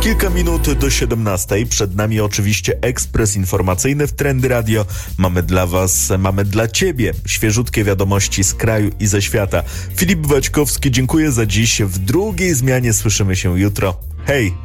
Kilka minut do 17. Przed nami oczywiście ekspres informacyjny w Trendy Radio. Mamy dla Ciebie świeżutkie wiadomości z kraju i ze świata. Filip Waćkowski, dziękuję za dziś. W drugiej zmianie słyszymy się jutro. Hej!